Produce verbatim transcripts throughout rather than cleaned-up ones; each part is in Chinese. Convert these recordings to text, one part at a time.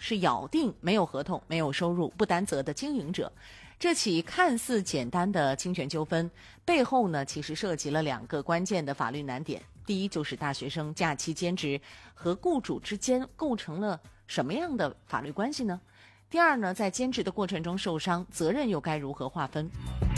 是咬定没有合同、没有收入、不担责的经营者。这起看似简单的侵权纠纷背后呢，其实涉及了两个关键的法律难点。第一，就是大学生假期兼职和雇主之间构成了什么样的法律关系呢？第二呢，在兼职的过程中受伤，责任又该如何划分？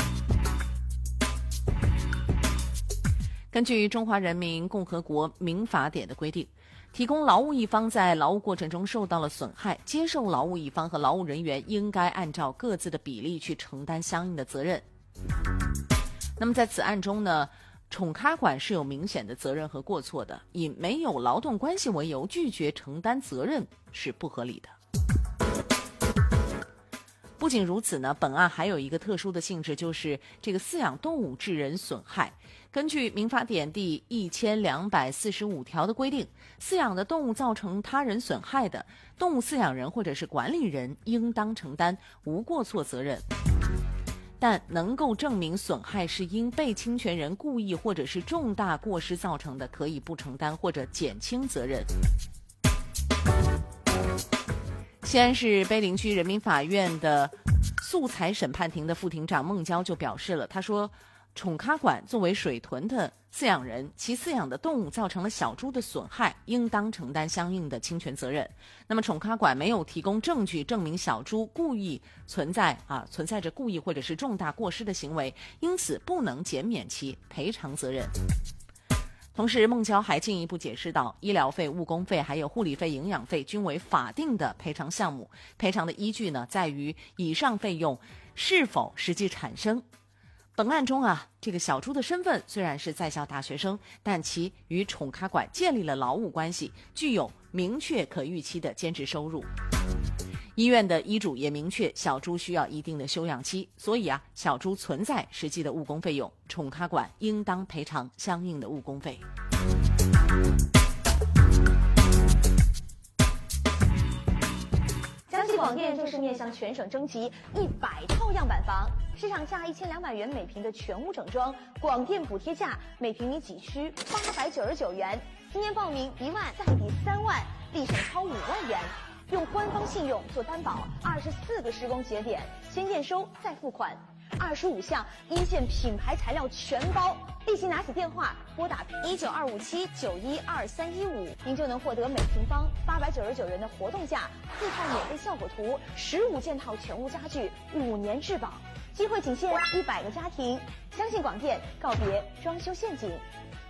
根据《中华人民共和国民法典》的规定，提供劳务一方在劳务过程中受到了损害，接受劳务一方和劳务人员应该按照各自的比例去承担相应的责任。那么在此案中呢，宠咖馆是有明显的责任和过错的，以没有劳动关系为由拒绝承担责任是不合理的。不仅如此呢，本案还有一个特殊的性质，就是这个饲养动物致人损害。根据民法典第一千两百四十五条的规定，饲养的动物造成他人损害的，动物饲养人或者是管理人应当承担无过错责任。但能够证明损害是因被侵权人故意或者是重大过失造成的，可以不承担或者减轻责任。西安市碑林区人民法院的素材审判庭的副庭长孟娇就表示了，他说，宠咖馆作为水豚的饲养人，其饲养的动物造成了小猪的损害，应当承担相应的侵权责任。那么宠咖馆没有提供证据证明小猪故意存在啊存在着故意或者是重大过失的行为，因此不能减免其赔偿责任。同时，孟娇还进一步解释到，医疗费、误工费还有护理费、营养费均为法定的赔偿项目，赔偿的依据呢，在于以上费用是否实际产生。本案中啊，这个小猪的身份虽然是在校大学生，但其与宠咖馆建立了劳务关系，具有明确可预期的兼职收入。医院的医嘱也明确，小猪需要一定的休养期，所以啊，小猪存在实际的误工费用，宠咖馆应当赔偿相应的误工费。 江西广电正式面向全省征集一百套样板房，市场价一千两百元每平的全屋整装，广电补贴价每平米几区八百九十九元，今年报名一万再抵三万，立省超五万元。用官方信用做担保，二十四个施工节点，先验收再付款，二十五项一线品牌材料全包。立即拿起电话拨打一九二五七九一二三一五，您就能获得每平方八百九十九元的活动价，四套免费效果图，十五件套全屋家具，五年质保。机会仅限一百个家庭，相信广电，告别装修陷阱。